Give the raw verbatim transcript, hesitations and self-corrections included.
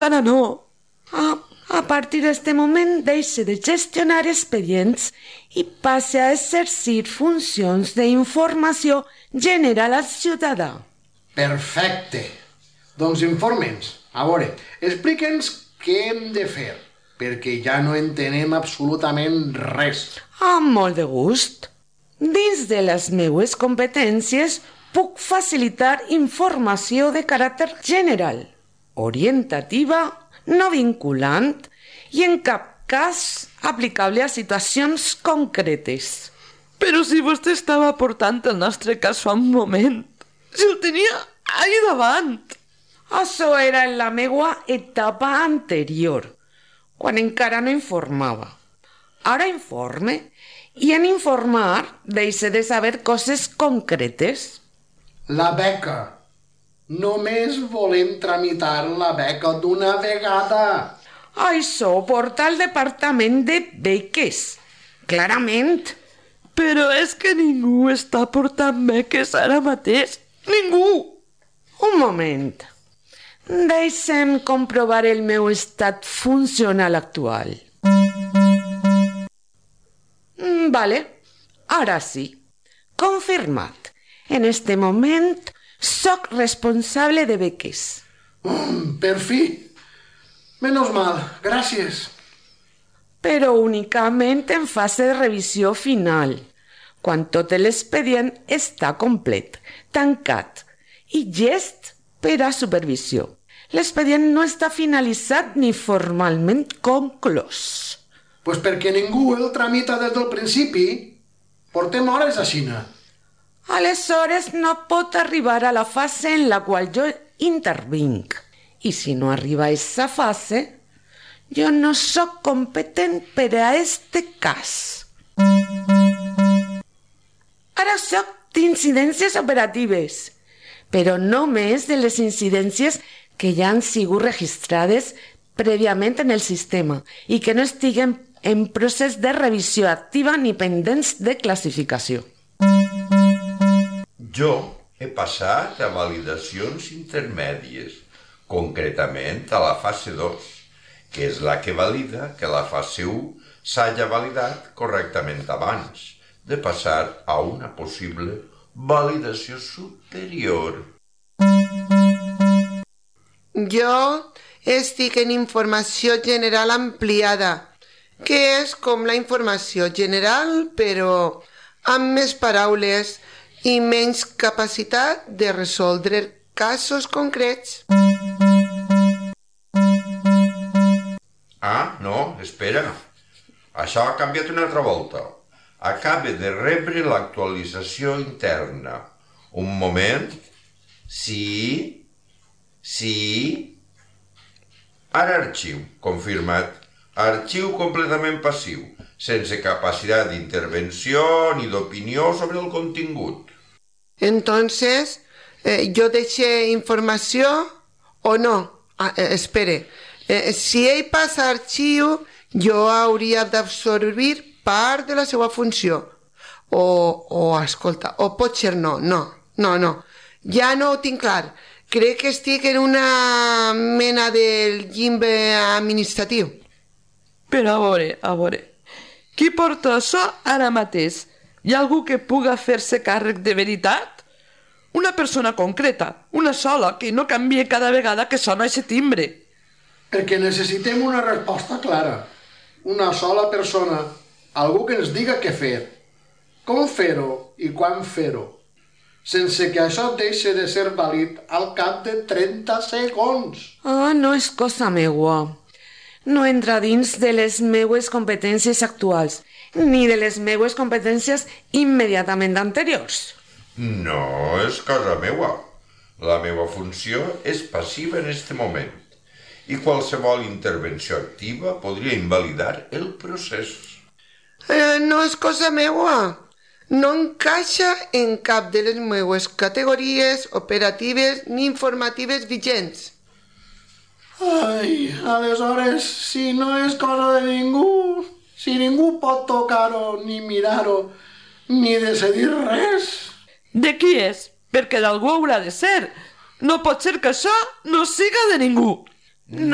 Ara no. A, a partir d'este moment deixe de gestionar expedients i passe a exercir funcions d'informació general al ciutadà. Perfecte. Doncs informa'ns. A veure, explica'ns què hem de fer, perquè ja no entenem absolutament res. Amb molt de gust. Dins de les meues competències puc facilitar informació de caràcter general, orientativa, no vinculant i en cap cas aplicable a situacions concretes. Però si vostè estava portant el nostre cas fa un moment, si el tenia ahí davant. Això era en la meua etapa anterior, quan encara no informava. Ara informe, i en informar deixe de saber coses concretes. La beca. Només volem tramitar la beca d'una vegada. Això porta al departament de beques, clarament. Però és que ningú està portant beques ara mateix. Ningú! Un moment. Deixem comprovar el meu estat funcional actual. Vale, ara sí. Confirmat. En este moment soc responsable de beques. Mm, per fi. Menos mal, gràcies. Però únicament en fase de revisió final, quan tot l'expedient està complet, tancat i llest per a supervisió. L'expedient no està finalitzat ni formalment conclòs. Pues perquè ningú el tramita des del principi. Portem hores a Xina. Aleshores no pot arribar a la fase en la qual jo intervinc. I si no arriba a aquesta fase, jo no sóc competent per a este cas. Ara sóc d'incidències operatives, però només de les incidències que ja han sigut registrades prèviament en el sistema i que no estiguen en procés de revisió activa ni pendents de classificació. Jo he passat a validacions intermèdies, concretament a la fase dos, que és la que valida que la fase u s'hagi validat correctament abans de passar a una possible validació superior. Jo estic en informació general ampliada, que és com la informació general, però amb més paraules i menys capacitat de resoldre casos concrets. Ah, no, espera. Això ha canviat una altra volta. Acaba de rebre l'actualització interna. Un moment. Sí. Sí. Ara arxiu, confirmat. Arxiu completament passiu, sense capacitat d'intervenció ni d'opinió sobre el contingut. Entonces, eh, jo deixe informació o no? Ah, eh, espere. Eh, si ell passa arxiu, jo hauria d'absorbir part de la seva funció. O, o, escolta, o potser no, no, no, no. Ja no ho tinc clar. Crec que estic en una mena del limbe administratiu. Però a veure, a veure, qui porta això ara mateix? Hi ha algú que puga fer-se càrrec de veritat? Una persona concreta, una sola, que no canvie cada vegada que sona aquest timbre. Perquè necessitem una resposta clara. Una sola persona, algú que ens diga què fer, com fer-ho i quan fer-ho, sense que això deixi de ser vàlid al cap de trenta segons. Ah, no és cosa meua. No entra dins de les meues competències actuals, ni de les meues competències immediatament anteriors. No és cosa meua. La meva funció és passiva en este moment i qualsevol intervenció activa podria invalidar el procés. Eh, no és cosa meua. No encaixa en cap de les meues categories operatives ni informatives vigents. Ai, aleshores, si no és cosa de ningú, si ningú pot tocar-ho, ni mirar-ho, ni decidir res... De qui és? Perquè d'algú haurà de ser. No pot ser que això no siga de ningú.